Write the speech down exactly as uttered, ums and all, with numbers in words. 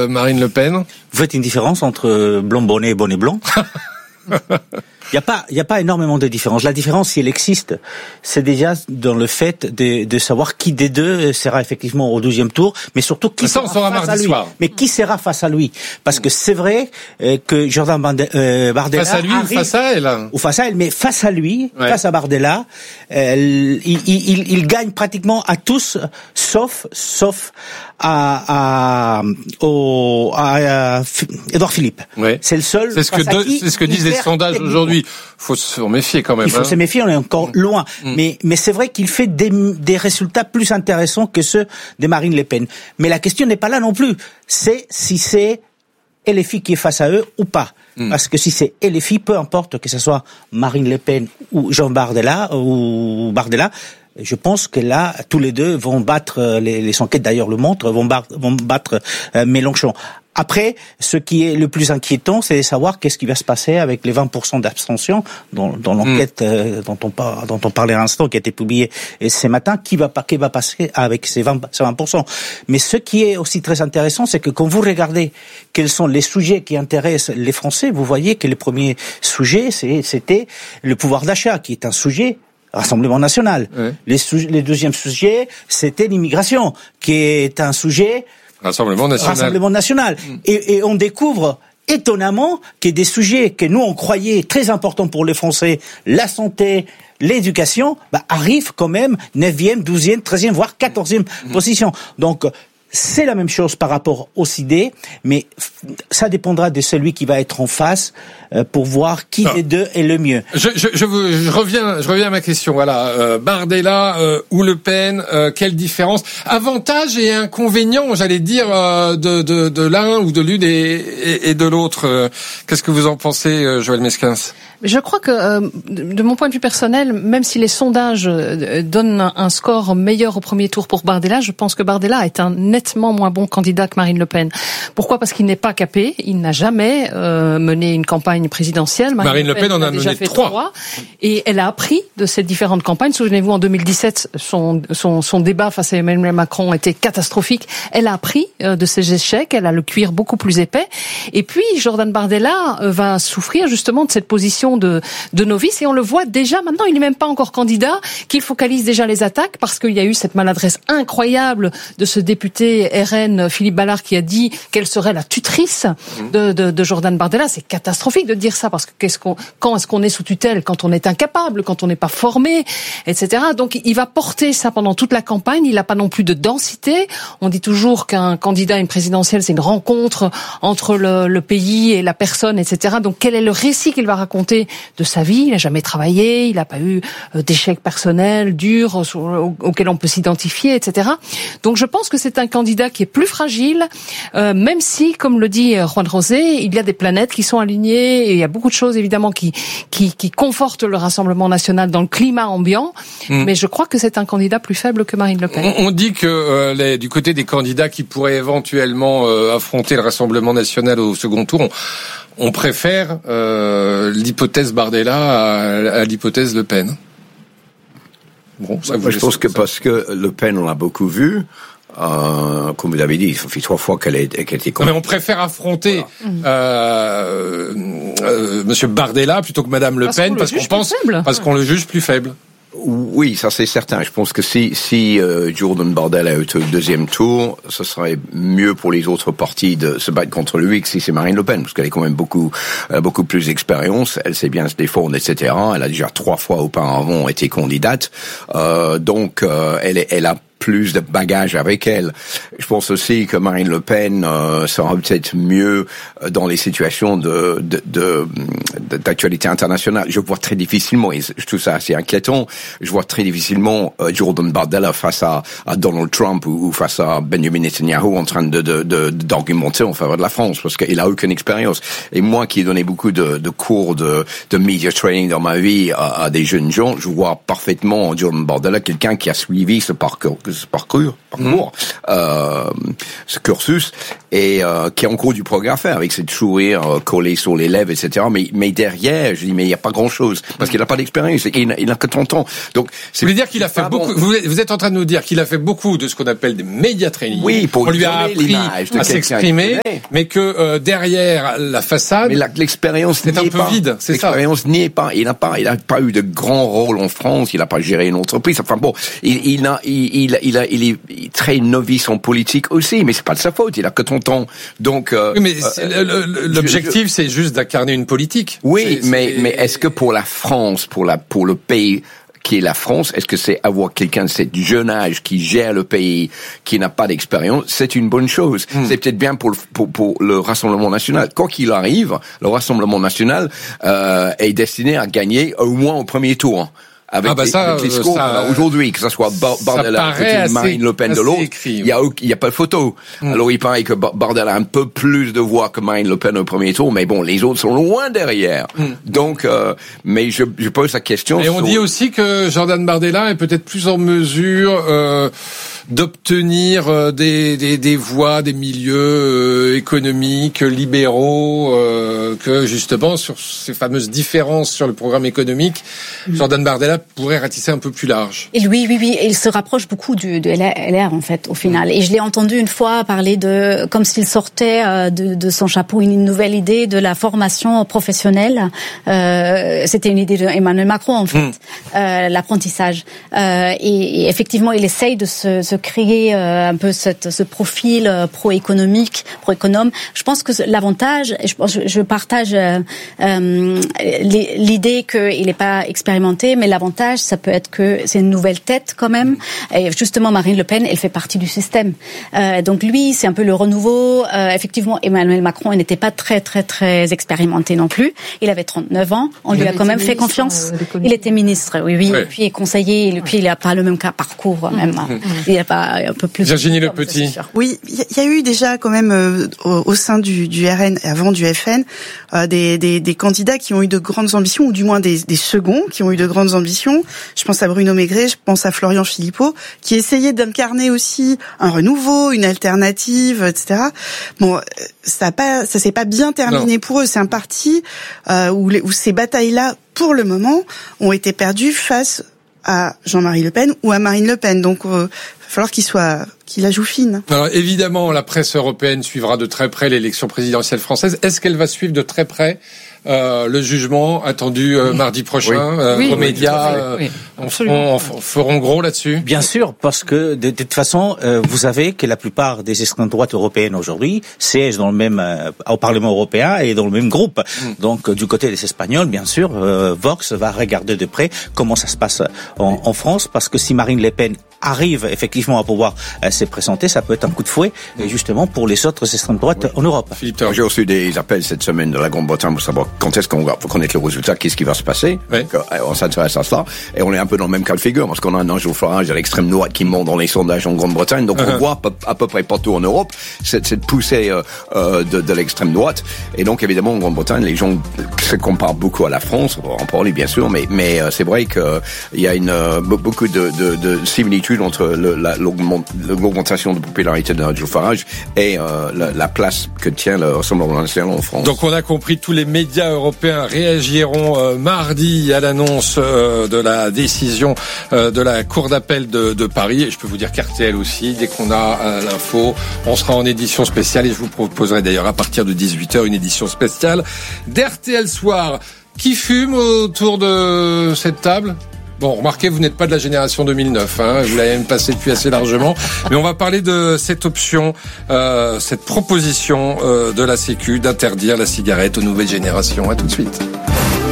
euh, Marine Le Pen? Vous faites une différence entre blond bonnet et bonnet blanc? Il n'y a pas, il y a pas énormément de différence. La différence, si elle existe, c'est déjà dans le fait de, de savoir qui des deux sera effectivement au douzième tour, mais surtout qui ça, sera face à lui. Soir. Mais qui sera face à lui? Parce que c'est vrai euh, que Jordan Bande- euh, Bardella face à lui arrive, ou face à elle, ou face à elle, mais face à lui, ouais. face à Bardella, euh, il, il, il gagne pratiquement à tous, sauf, sauf à, à, au, à, à Édouard Philippe. Ouais. C'est le seul. C'est ce que de, c'est ce que disent les sondages aujourd'hui. Faut se méfier quand même. Il faut hein. se méfier, on est encore loin. Mm. Mais, mais c'est vrai qu'il fait des, des résultats plus intéressants que ceux de Marine Le Pen. Mais la question n'est pas là non plus. C'est si c'est L F I qui est face à eux ou pas. Mm. Parce que si c'est L F I, peu importe que ce soit Marine Le Pen ou Jean Bardella, ou Bardella, je pense que là, tous les deux vont battre, les, les enquêtes d'ailleurs le montrent, vont, bar, vont battre euh, Mélenchon. Après, ce qui est le plus inquiétant, c'est de savoir qu'est-ce qui va se passer avec les vingt pour cent d'abstention dans, dans l'enquête mmh. euh, dont, on par, dont on parlait à l'instant, qui a été publiée ce matin. Qui va, qui va passer avec ces vingt pour cent? Mais ce qui est aussi très intéressant, c'est que quand vous regardez quels sont les sujets qui intéressent les Français, vous voyez que les premiers sujets, c'est, c'était le pouvoir d'achat, qui est un sujet Rassemblement national. Ouais. Les, sou- les deuxièmes sujets, c'était l'immigration, qui est un sujet Rassemblement national. Rassemblement national. Mmh. Et, et on découvre étonnamment que des sujets que nous on croyait très importants pour les Français, la santé, l'éducation, bah, arrivent quand même neuvième, douzième, treizième, voire quatorzième mmh. position. Donc c'est la même chose par rapport au C I D, mais ça dépendra de celui qui va être en face euh, pour voir qui des deux est le mieux. Je, je, je, vous, je reviens, je reviens à ma question. Voilà, euh, Bardella euh, ou Le Pen, euh, quelle différence? Avantages et inconvénients, j'allais dire, euh, de, de, de l'un ou de l'une et, et, et de l'autre. Euh, qu'est-ce que vous en pensez, euh, Joëlle Mesquins? Je crois que, euh, de mon point de vue personnel, même si les sondages donnent un score meilleur au premier tour pour Bardella, je pense que Bardella est un nettement moins bon candidat que Marine Le Pen. Pourquoi? Parce qu'il n'est pas capé, il n'a jamais euh, mené une campagne présidentielle. Marine, Marine Le Pen, Le Pen en a, a déjà mené fait trois. trois. Et elle a appris de ces différentes campagnes. Souvenez-vous, en deux mille dix-sept, son, son, son débat face à Emmanuel Macron était catastrophique. Elle a appris euh, de ses échecs, elle a le cuir beaucoup plus épais. Et puis, Jordan Bardella euh, va souffrir justement de cette position de, de novice, et on le voit déjà maintenant, il n'est même pas encore candidat, qu'il focalise déjà les attaques, parce qu'il y a eu cette maladresse incroyable de ce député R N, Philippe Ballard, qui a dit qu'elle serait la tutrice de, de, de Jordan Bardella. C'est catastrophique de dire ça, parce que qu'est-ce qu'on, quand est-ce qu'on est sous tutelle? Quand on est incapable, quand on n'est pas formé, et cetera. Donc il va porter ça pendant toute la campagne, il n'a pas non plus de densité. On dit toujours qu'un candidat à une présidentielle, c'est une rencontre entre le, le pays et la personne, et cetera. Donc quel est le récit qu'il va raconter de sa vie? Il n'a jamais travaillé, il n'a pas eu euh, d'échecs personnels durs sur, au, auxquels on peut s'identifier, et cetera. Donc je pense que c'est un candidat qui est plus fragile, euh, même si, comme le dit Juan José, il y a des planètes qui sont alignées, et il y a beaucoup de choses évidemment qui, qui, qui confortent le Rassemblement national dans le climat ambiant, mmh. mais je crois que c'est un candidat plus faible que Marine Le Pen. On, on dit que euh, les, du côté des candidats qui pourraient éventuellement euh, affronter le Rassemblement national au second tour, on, on préfère euh, l'hypothèse Bardella à, à l'hypothèse Le Pen. Bon, ça Moi, je pense que ça. Parce que Le Pen, on l'a beaucoup vu. Euh, comme vous l'avez dit, il fait trois fois qu'elle, est, qu'elle était. Non, mais on préfère affronter voilà. euh, euh, Monsieur Bardella plutôt que Madame Le parce Pen qu'on parce qu'on pense parce qu'on le juge plus faible. Oui, ça c'est certain. Je pense que si si euh, Jordan Bardella est au deuxième tour, ce serait mieux pour les autres partis de se battre contre lui que si c'est Marine Le Pen, parce qu'elle a quand même beaucoup euh, beaucoup plus d'expérience. Elle sait bien se défendre, et cetera. Elle a déjà trois fois auparavant été candidate, euh, donc euh, elle est, elle a plus de bagages avec elle. Je pense aussi que Marine Le Pen euh, sera peut-être mieux dans les situations de, de, de, de d'actualité internationale. Je vois très difficilement, et je trouve ça assez inquiétant, je vois très difficilement euh, Jordan Bardella face à, à Donald Trump ou, ou face à Benjamin Netanyahu en train de, de, de, d'argumenter en faveur de la France, parce qu'il a aucune expérience. Et moi qui ai donné beaucoup de, de cours de, de media training dans ma vie à, à des jeunes gens, je vois parfaitement Jordan Bardella quelqu'un qui a suivi ce parcours ce parcours, parcours mmh. euh, ce cursus, et euh, qui a encore du progrès à faire avec cette sourire euh, collé sur les lèvres, et cetera. Mais, mais derrière, je dis, mais il n'y a pas grand-chose, parce qu'il n'a pas d'expérience, il n'a, il n'a que trente ans. Donc, c'est vous voulez dire qu'il a fait beaucoup, bon. vous, vous êtes en train de nous dire qu'il a fait beaucoup de ce qu'on appelle des média training. Oui, pour on lui a appris à s'exprimer, mais que euh, derrière la façade, mais la, l'expérience c'est un peu pas. vide, c'est ça. L'expérience n'y est pas. Il n'a pas, il n'a pas eu de grand rôle en France. Il n'a pas géré une entreprise. Enfin bon, il, il a, il, il, il a, il est très novice en politique aussi, mais c'est pas de sa faute. Il a que trente ans. Donc, euh, oui, mais euh, l'objectif, je, c'est juste d'incarner une politique. Oui, c'est, mais c'est... mais est-ce que pour la France, pour la, pour le pays qui est la France, est-ce que c'est avoir quelqu'un de ce jeune âge qui gère le pays, qui n'a pas d'expérience, c'est une bonne chose. Mmh. C'est peut-être bien pour le, pour, pour le Rassemblement national. Quoi qu'il arrive, le Rassemblement national euh, est destiné à gagner au moins au premier tour. Avec, ah bah les, ça, avec les scores ça, aujourd'hui, que ce soit Bardella et Marine Le Pen de l'autre, il oui. y a il y a pas de photo. Mm. Alors il paraît que Bardella a un peu plus de voix que Marine Le Pen au premier tour, mais bon, les autres sont loin derrière. Mm. Donc, euh, mais je, je pose la question. Et on sur... dit aussi que Jordan Bardella est peut-être plus en mesure euh, d'obtenir euh, des, des, des voix des milieux euh, économiques libéraux euh, que justement sur ces fameuses différences sur le programme économique, mm. Jordan Bardella pourrait ratisser un peu plus large. Et oui, oui, oui, il se rapproche beaucoup du, de L R en fait, au final. Et je l'ai entendu une fois parler de, comme s'il sortait de, de son chapeau une nouvelle idée de la formation professionnelle. Euh, c'était une idée d'Emmanuel Macron en fait, mmh. euh, l'apprentissage. Euh, et, et effectivement, il essaye de se, se créer euh, un peu cette, ce profil euh, pro-économique, pro-économe. Je pense que l'avantage, je, je, je partage euh, euh, l'idée qu'il n'est pas expérimenté. Mais l'avantage, ça peut être que c'est une nouvelle tête quand même. Et justement, Marine Le Pen, elle fait partie du système. Euh, donc lui, c'est un peu le renouveau. Euh, effectivement, Emmanuel Macron, il n'était pas très, très, très expérimenté non plus. Il avait trente-neuf ans. On il lui a quand même fait confiance. Euh, il était ministre, oui, oui. Ouais. Et puis conseiller. Et puis il n'a pas le même parcours même. Mmh. Il n'a pas un peu plus. Virginie Le Petit. Oui, il y a eu déjà quand même euh, au, au sein du, du R N et avant du F N euh, des, des, des candidats qui ont eu de grandes ambitions, ou du moins des, des seconds qui ont eu de grandes ambitions. Je pense à Bruno Maigret, je pense à Florian Philippot, qui essayaient d'incarner aussi un renouveau, une alternative, et cetera. Bon, ça a pas, ça s'est pas bien terminé non. pour eux. C'est un parti euh, où, les, où ces batailles-là, pour le moment, ont été perdues face à Jean-Marie Le Pen ou à Marine Le Pen. Donc, euh, il va falloir qu'il soit, qu'il la joue fine. Alors, évidemment, la presse européenne suivra de très près l'élection présidentielle française. Est-ce qu'elle va suivre de très près Euh, le jugement attendu euh, mardi prochain, oui. euh, oui, aux oui, médias, euh, oui, on, on, on feront gros là-dessus. Bien sûr, parce que de, de toute façon, euh, vous savez que la plupart des extrêmes droites européennes aujourd'hui siègent dans le même euh, au Parlement européen et dans le même groupe. Mm. Donc, euh, du côté des Espagnols, bien sûr, euh, Vox va regarder de près comment ça se passe en, en France, parce que si Marine Le Pen arrive effectivement à pouvoir euh, se présenter, ça peut être un coup de fouet, et justement pour les autres extrêmes droites oui. en Europe. Philippe, j'ai reçu des appels cette semaine de la Grande-Bretagne pour savoir quand est-ce qu'on va connaître le résultat, qu'est-ce qui va se passer. Oui. Donc, euh, on s'intéresse à cela, et on est un peu dans le même cas de figure, parce qu'on a un Nigel Farage à l'extrême droite qui monte dans les sondages en Grande-Bretagne, donc uh-huh. on voit à peu, à peu près partout en Europe cette, cette poussée euh, euh, de, de l'extrême droite, et donc évidemment en Grande-Bretagne, les gens se comparent beaucoup à la France, on va en parler bien sûr, mais, mais euh, c'est vrai qu'il euh, y a une, euh, beaucoup de, de, de similitudes entre le, la, l'augmentation de popularité de Nigel Farage et euh, la, la place que tient le Rassemblement national en France. Donc on a compris, tous les médias européens réagiront euh, mardi à l'annonce euh, de la décision euh, de la Cour d'appel de, de Paris, et je peux vous dire qu'R T L aussi, dès qu'on a euh, l'info, on sera en édition spéciale, et je vous proposerai d'ailleurs à partir de dix-huit heures une édition spéciale d'R T L Soir. Qui fume autour de cette table ? Bon, remarquez, vous n'êtes pas de la génération deux mille neuf, hein, vous l'avez même passé depuis assez largement. Mais on va parler de cette option, euh, cette proposition euh, de la Sécu d'interdire la cigarette aux nouvelles générations. À tout de suite.